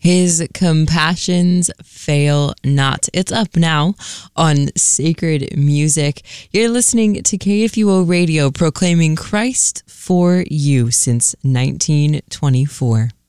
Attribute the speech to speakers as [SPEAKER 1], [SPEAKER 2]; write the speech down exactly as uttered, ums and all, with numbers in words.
[SPEAKER 1] His compassions fail not. It's up now on Sacred Music. You're listening to K F U O Radio, proclaiming Christ for you since nineteen twenty-four.